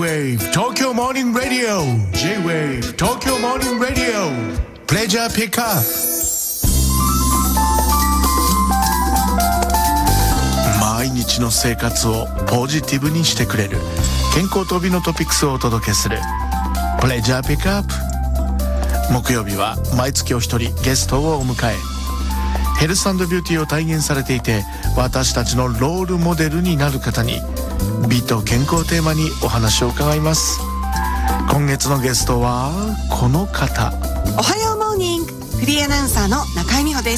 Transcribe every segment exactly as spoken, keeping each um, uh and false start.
J-Wave 東京モーニングラディオ J-Wave 東京モーニングラディオプレジャーピックアップ。毎日の生活をポジティブにしてくれる健康と美のトピックスをお届けするプレジャーピックアップ。木曜日は毎月お一人ゲストをお迎え、ヘルス&ビューティーを体現されていて私たちのロールモデルになる方に美と健康をテーマにお話を伺います。今月のゲストはこの方。 おはようモーニング、フリーアナウンサーの中井美穂です。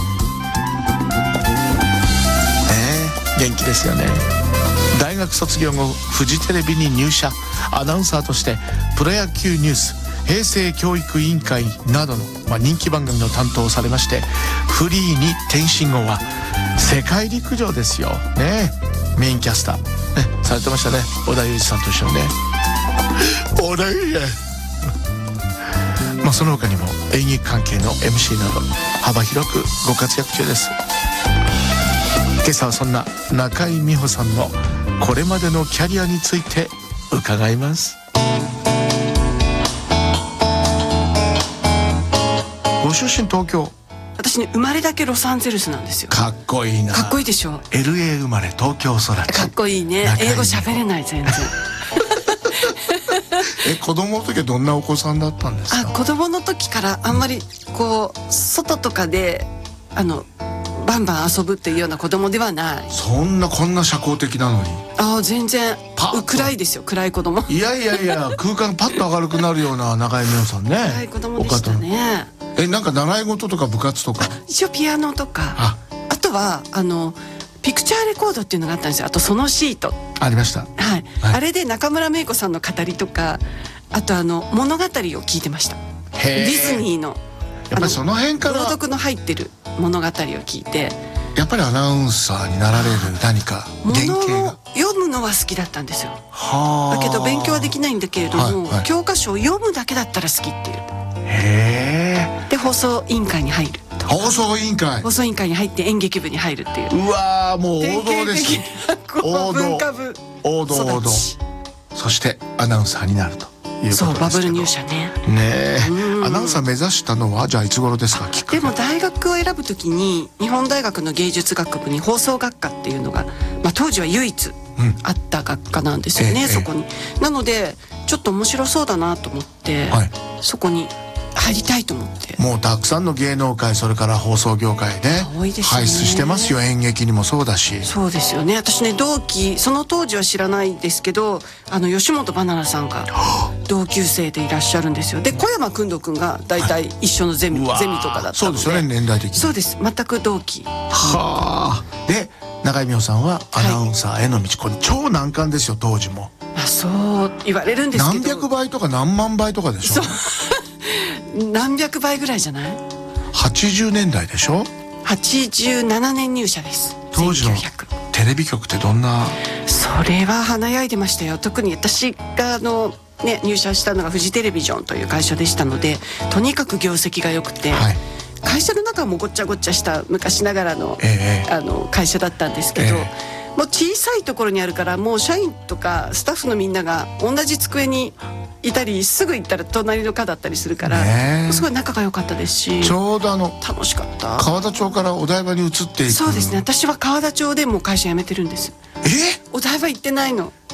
元気ですよね。大学卒業後フジテレビに入社、アナウンサーとしてプロ野球ニュース、平成教育委員会などの、まあ、人気番組の担当をされまして、フリーに転身後は世界陸上ですよね、メインキャスター、ね、されてましたね。織田裕二さんと一緒にね。織田裕二まあその他にも演劇関係の エムシー など幅広くご活躍中です。今朝はそんな中井美穂さんのこれまでのキャリアについて伺います。ご出身東京。 私ね、生まれだけロサンゼルスなんですよ。 かっこいいな。 かっこいいでしょ。 エルエー 生まれ東京育ち。 かっこいいね。英語喋れない全然え、子供の時はどんなお子さんだったんですか？ あ、子供の時からあんまりこう外とかであのバンバン遊ぶっていうような子供ではない。 そんなこんな社交的なのに。 ああ、全然暗いですよ。暗い子供。 いやいやいや空間パッと明るくなるような中井美穂さんね。 暗い子供でしたね。 え、なんか習い事とか部活とか。 一応ピアノとか、 あ, あとはあのピクチャーレコードっていうのがあったんですよ。あとそのシートありました、 はいはい、あれで中村芽衣子さんの語りとか、あとあの物語を聞いてました。ディズニーのやっぱりその辺から朗読の入ってる物語を聞いて、 やっぱりアナウンサーになられる何か原型が。 物を読むのは好きだったんですよ。 はだけど勉強はできないんだけれども、 はいはい、 教科書を読むだけだったら好きっていう。 へで放送委員会に入るとか。 放送委員会放送委員会に入って演劇部に入るっていう。 うわー、もう王道です。 王道文化部王道王道。そしてアナウンサーになるということですけど。 そう、バブル入社ね。 ねえ、アナウンサー目指したのはじゃあいつ頃ですか？ でも大学を選ぶときに日本大学の芸術学部に放送学科っていうのが、まあ、当時は唯一あった学科なんですよね、うん、そこに、ええ、なのでちょっと面白そうだなと思って、はい、そこに入りたいと思って。 もうたくさんの芸能界、それから放送業界で輩出してますよ。演劇にもそうだし。 そうですよね。私ね、同期、その当時は知らないですけど、あの吉本ばななさんが同級生でいらっしゃるんですよ。で小山君堂君が大体一緒のゼミ、はい、ゼミとかだったので。 そうですよね、年代的に。 そうです、全く同期。 はあ。で中井美穂さんはアナウンサーへの道、はい、これ超難関ですよ当時も。 あ、そう言われるんですけど、 何百倍とか何万倍とかでしょ。 何百倍ぐらいじゃない？ はちじゅうねんだいでしょ。 はちじゅうななねん入社です。 当時のテレビ局ってどんな？ それは華やいでましたよ。特に私があの、ね、入社したのがフジテレビジョンという会社でしたので、とにかく業績が良くて、はい、会社の中もごっちゃごっちゃした昔ながらの、えー、あの会社だったんですけど、えー、もう小さいところにあるから、もう社員とかスタッフのみんなが同じ机にいたり、すぐ行ったら隣の課だったりするから、ね、すごい仲が良かったですし、 ちょうどあの楽しかった。 川田町からお台場に移っていく。 そうですね。私は川田町でもう会社辞めてるんです。 え？ お台場行ってないの。